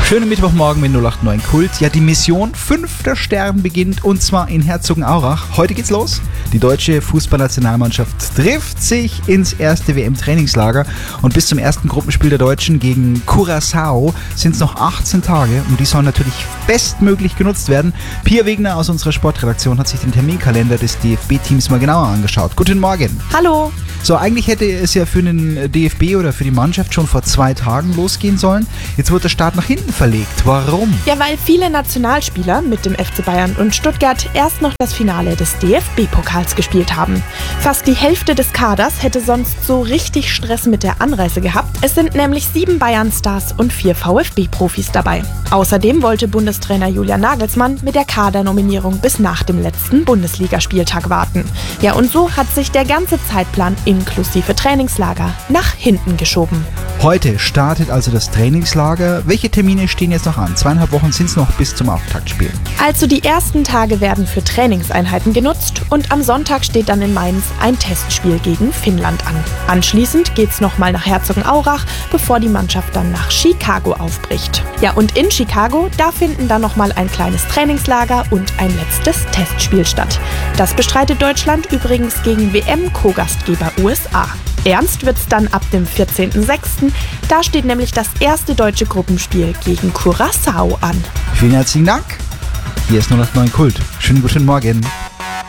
Schönen Mittwochmorgen mit 089 Kult. Ja, die Mission 5. Stern beginnt und zwar in Herzogenaurach. Heute geht's los. Die deutsche Fußballnationalmannschaft trifft sich ins erste WM-Trainingslager und bis zum ersten Gruppenspiel der Deutschen gegen Curaçao sind es noch 18 Tage und die sollen natürlich bestmöglich genutzt werden. Pia Wegner aus unserer Sportredaktion hat sich den Terminkalender des DFB-Teams mal genauer angeschaut. Guten Morgen. Hallo. So, eigentlich hätte es ja für den DFB oder für die Mannschaft schon vor 2 Tagen losgehen sollen. Jetzt wird der Start nach hinten verlegt. Warum? Ja, weil viele Nationalspieler mit dem FC Bayern und Stuttgart erst noch das Finale des DFB-Pokals gespielt haben. Fast die Hälfte des Kaders hätte sonst so richtig Stress mit der Anreise gehabt. Es sind nämlich 7 Bayern-Stars und 4 VfB-Profis dabei. Außerdem wollte Bundestrainer Julian Nagelsmann mit der Kadernominierung bis nach dem letzten Bundesligaspieltag warten. Ja, und so hat sich der ganze Zeitplan inklusive Trainingslager nach hinten geschoben. Heute startet also das Trainingslager. Welche Termine stehen jetzt noch an? 2,5 Wochen sind es noch bis zum Auftaktspiel. Also die ersten Tage werden für Trainingseinheiten genutzt und am Sonntag steht dann in Mainz ein Testspiel gegen Finnland an. Anschließend geht's nochmal nach Herzogenaurach, bevor die Mannschaft dann nach Chicago aufbricht. Ja, und in Chicago, da finden dann nochmal ein kleines Trainingslager und ein letztes Testspiel statt. Das bestreitet Deutschland übrigens gegen WM-Co-Gastgeber USA. Ernst wird's dann ab dem 14.06. Da steht nämlich das erste deutsche Gruppenspiel gegen Curaçao an. Vielen herzlichen Dank. Hier ist 089 Kult. Schönen guten Morgen.